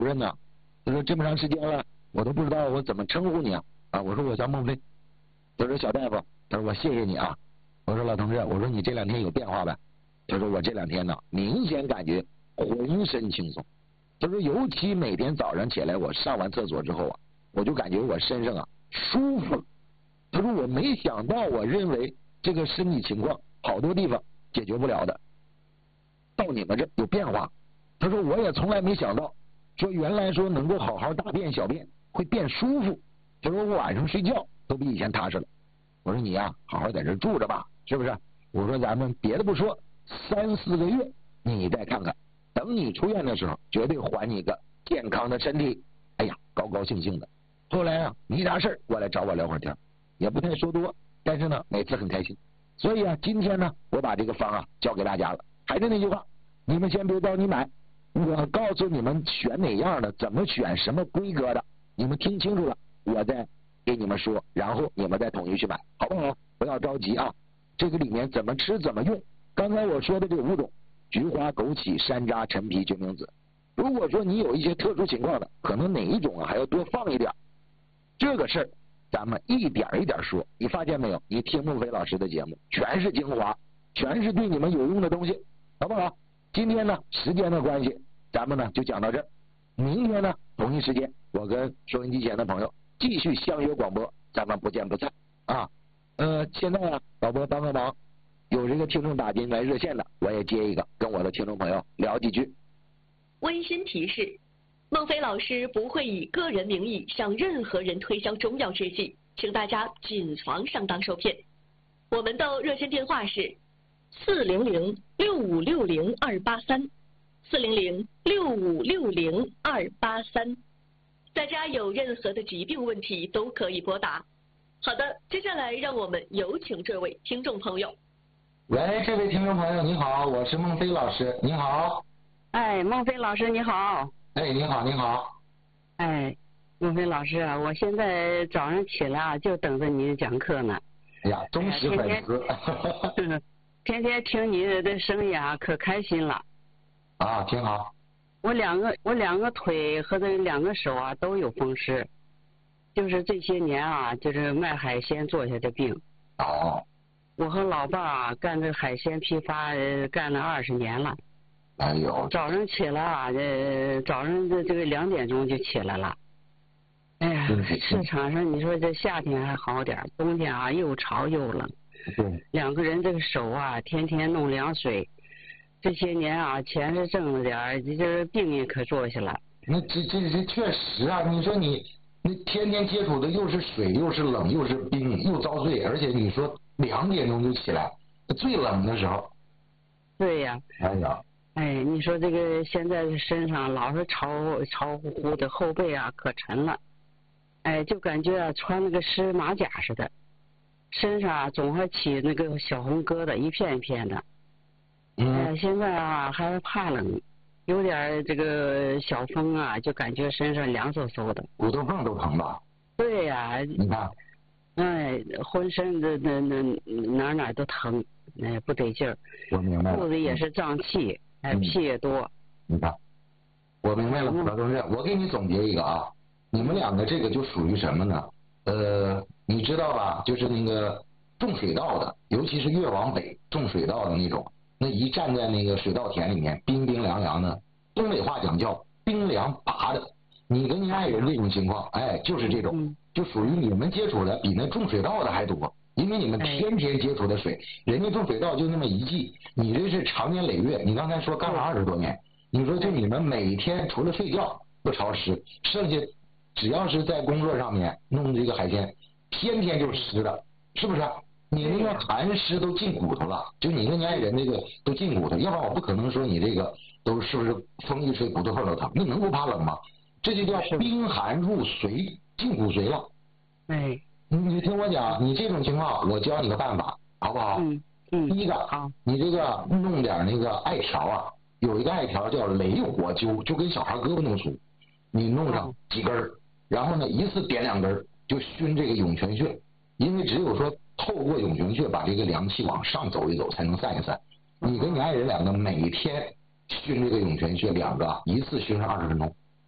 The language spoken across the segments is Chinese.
主任呢，他说这么长时间了，我都不知道我怎么称呼你啊。我说我叫孟非。他说小大夫，他说我谢谢你啊。我说老同志，我说你这2天有变化呗？他说我这2天呢，明显感觉浑身轻松。他说尤其每天早上起来，我上完厕所之后啊，我就感觉我身上啊舒服。他说我没想到，我认为这个身体情况好多地方解决不了的，到你们这有变化。他说我也从来没想到，说原来说能够好好大便小便会变舒服。他说我晚上睡觉都比以前踏实了。我说你呀，好好在这住着吧，是不是？我说咱们别的不说，3、4个月你再看看，等你出院的时候，绝对还你一个健康的身体。哎呀，高高兴兴的。后来啊，没啥事过来找我聊会儿天，也不太说多，但是呢，每次很开心。所以啊，今天呢，我把这个方啊教给大家了。还是那句话，你们先别着急买，我告诉你们选哪样的，怎么选，什么规格的，你们听清楚了，我再给你们说，然后你们再统一去买，好不好？不要着急啊。这个里面怎么吃怎么用，刚才我说的这5种：菊花、枸杞、山楂、陈皮、决明子。如果说你有一些特殊情况的，可能哪一种啊还要多放一点。这个事儿咱们一点一点说，你发现没有？你听孟非老师的节目，全是精华，全是对你们有用的东西，好不好？今天呢，时间的关系，咱们呢就讲到这儿。明天呢，同一时间，我跟收音机前的朋友继续相约广播，咱们不见不散啊！现在啊，导播帮个忙，有这个听众打进来热线的，我也接一个，跟我的听众朋友聊几句。 温馨提示：孟非老师不会以个人名义向任何人推销中药制剂，请大家谨防上当受骗。我们的热线电话是400-6560-283，400-6560-283。大家有任何的疾病问题都可以拨打。好的，接下来让我们有请这位听众朋友。 喂，这位听众朋友你好，我是孟非老师，你好。 哎，孟非老师你好。 哎，你好，你好。 哎，孟非老师啊，我现在早上起来啊，就等着你讲课呢。 哎呀，忠实粉丝。 天天听你的声音啊，可开心了。 啊，挺好。 我两个腿和这2个手啊都有风湿，就是这些年啊，就是卖海鲜做下的病。 哦。 我和老伴啊干这海鲜批发干了20年了。 哎呦。 早上起来啊，早上这个2点钟就起来了。哎呀，市场上你说这夏天还好点，冬天啊又潮又冷。 对。 2个人这个手啊，天天弄凉水。这些年啊，钱是挣了点，这病也可坐下了。 那这确实啊！你说你天天接触的又是水，又是冷，又是冰，又遭罪，而且你说2点钟就起来，最冷的时候。 对呀。 哎呀。 哎，你说这个现在身上老是潮乎乎的，后背啊可沉了。哎，就感觉啊穿那个湿马甲似的，身上啊总还起那个小红疙瘩，一片一片的。现在啊还怕冷，有点这个小风啊，就感觉身上凉飕飕的， 骨头缝都疼吧？ 对呀。 你看。 哎，浑身的哪都疼，哎不得劲儿。 我明白了。 肚子也是胀气，屁也多。 你看，我明白了，老同志，我给你总结一个啊，你们2个这个就属于什么呢？你知道吧？就是那个种水稻的，尤其是越往北种水稻的那种。那一站在那个水稻田里面，冰冰凉凉的，东北话讲叫冰凉拔的。你跟你爱人这种情况，哎，就是这种，就属于你们接触的比那种水稻的还多，因为你们天天接触的水，人家种水稻就那么一季，你这是长年累月。你刚才说干了20多年，你说就你们每天除了睡觉不潮湿，剩下只要是在工作上面弄这个海鲜，天天就湿的，是不是？你那个寒湿都进骨头了，就你跟你爱人这个都进骨头，要不然我不可能说你这个都是不是风一吹骨头缝都疼，你能不怕冷吗？这就叫冰寒入髓，进骨髓了。 哎， 你听我讲，你这种情况我教你个办法，好不好？第一个， 好， 你这个弄点那个艾条啊，有一个艾条叫雷火灸，就跟小孩胳膊弄粗，你弄上几根儿，然后呢一次点2根儿，就熏这个涌泉穴，因为只有说透过涌泉穴把这个凉气往上走一走，才能散一散。你跟你爱人2个每天熏这个涌泉穴2个，一次熏上20分钟，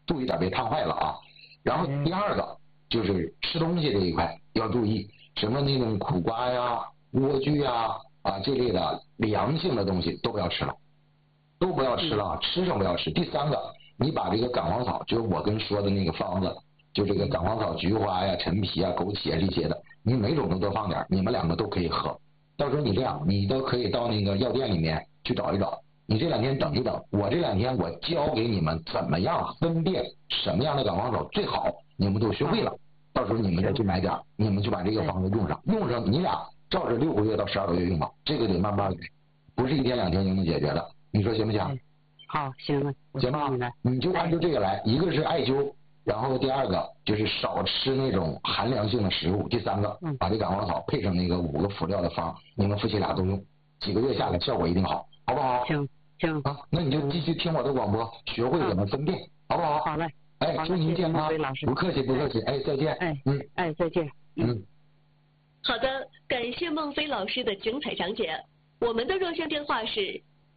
肚一点别烫坏了啊。然后第二个就是吃东西这一块要注意，什么那种苦瓜呀、莴苣呀这类的凉性的东西都不要吃了，都不要吃了，吃上不要吃。第三个，你把这个感黄草，就是我跟说的那个方子，就这个感黄草、菊花呀、陈皮啊、枸杞啊这些的，你每种都多放点，你们两个都可以喝。到时候你这样，你都可以到那个药店里面去找一找。你这2天等一等，我这2天我教给你们怎么样分辨什么样的感黄草最好，你们都学会了。到时候你们再去买点，你们就把这个方子用上，你俩照着6个月到12个月用吧，这个得慢慢给，不是1天2天就能解决的。你说行不行？ 好，行了， 行吧，你就按照这个来，一个是艾灸，然后第二个就是少吃那种寒凉性的食物，第三个把这感黄草配上那个5个辅料的方，你们夫妻俩都用，几个月下来效果一定好，好不好？ 行啊，那你就继续听我的广播，学会怎么分辨，好不好？ 好嘞。 哎，祝您健康，不客气不客气，哎，再见。 再见。 好的，感谢孟非老师的精彩讲解。我们的热线电话是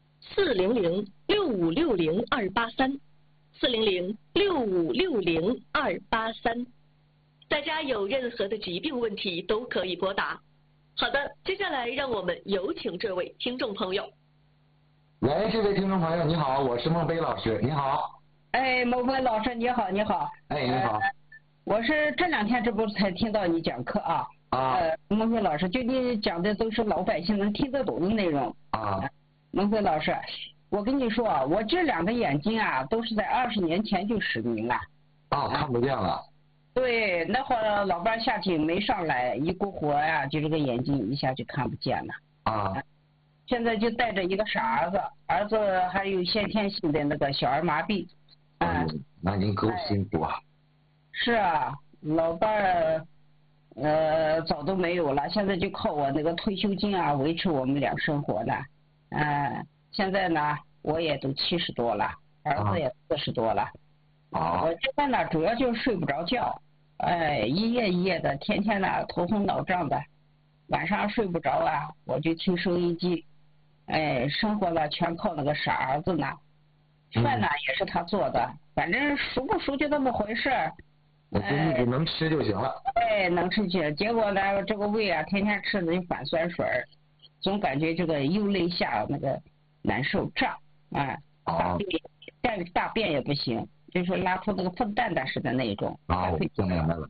400-6560-283，400-6560-283。大家有任何的疾病问题都可以拨打。好的，接下来让我们有请这位听众朋友。 喂，这位听众朋友，你好，我是孟非老师，你好。 哎，孟非老师，你好，你好。 哎，你好。 我是这2天这不才听到你讲课啊。孟非老师，就你讲的都是老百姓能听得懂的内容。孟非老师，我跟你说啊，我这2个眼睛啊，都是在20年前就失明了。 看不见了。 对，那会儿老伴下井没上来，一股火呀，就这个眼睛一下就看不见了。现在就带着一个傻儿子，儿子还有先天性的那个小儿麻痹。 那您够辛苦啊。 是啊，老伴儿早都没有了，现在就靠我那个退休金啊维持我们俩生活的。现在呢我也都70多了，儿子也40多了。我现在呢主要就是睡不着觉，一夜一夜的，天天呢头昏脑胀的，晚上睡不着啊，我就听收音机。生活呢全靠那个傻儿子呢，饭呢也是他做的，反正熟不熟就那么回事儿。 我你只能吃就行了。 能吃去，结果呢这个胃啊天天吃的就反酸水儿，总感觉这个幽肋下那个难受胀大便也不行，就是拉出那个粪蛋蛋似的那种。 我听明白了。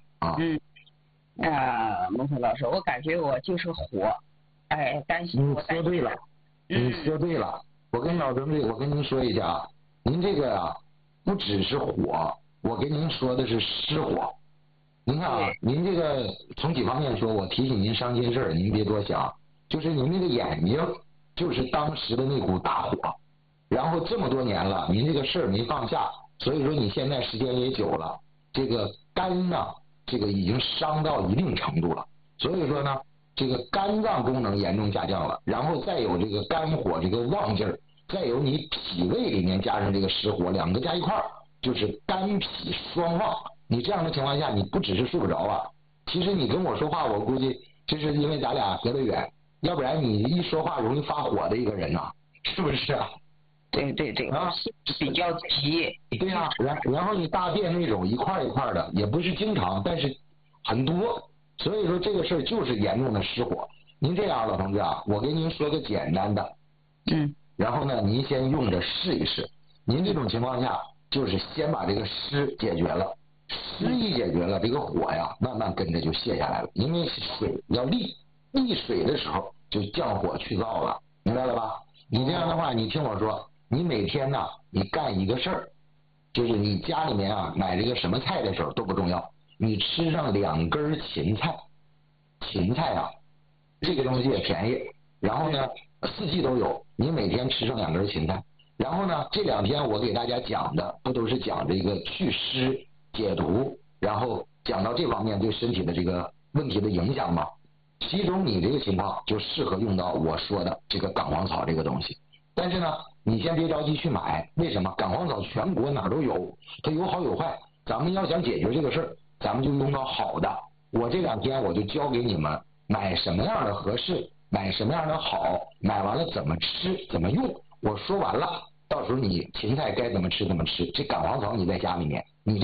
孟非老师，我感觉我就是火，担心我。 你说对了。你说对了，我跟老同志，我跟您说一下啊，您这个啊不只是火，我跟您说的是失火。您看啊，您这个从几方面说，我提醒您伤心事儿，您别多想，就是您那个眼睛就是当时的那股大火，然后这么多年了，您这个事儿没放下，所以说你现在时间也久了，这个肝呢，这个已经伤到一定程度了，所以说呢。这个肝脏功能严重下降了，然后再有这个肝火这个旺劲儿，再有你脾胃里面加上这个湿火，2个加一块儿就是肝脾双旺。你这样的情况下，你不只是睡不着啊，其实你跟我说话，我估计这是因为咱俩隔得远，要不然你一说话容易发火的一个人呐，是不是啊？ 对比较急。 对呀，然后你大便那种一块一块的，也不是经常，但是很多。所以说这个事儿就是严重的失火。您这样，老同志啊，我给您说个简单的，然后呢，您先用着试一试。您这种情况下，就是先把这个湿解决了，湿一解决了，这个火呀，慢慢跟着就泄下来了。因为水要利水的时候，就降火去燥了，明白了吧？你这样的话，你听我说，你每天呢，你干一个事儿，就是你家里面啊买这个什么菜的时候都不重要。你吃上2根芹菜啊，这个东西也便宜。然后呢，4季都有，你每天吃上2根芹菜。然后呢，这2天我给大家讲的不都是讲这个祛湿解毒，然后讲到这方面对身体的这个问题的影响吗？其中你这个情况就适合用到我说的这个感黄草这个东西。但是呢，你先别着急去买，为什么？感黄草全国哪儿都有，它有好有坏。咱们要想解决这个事儿，咱们就用到好的。我这2天我就教给你们买什么样的合适，买什么样的好，买完了怎么吃怎么用。我说完了， 到时候你芹菜该怎么吃怎么吃，这赶房草你在家里面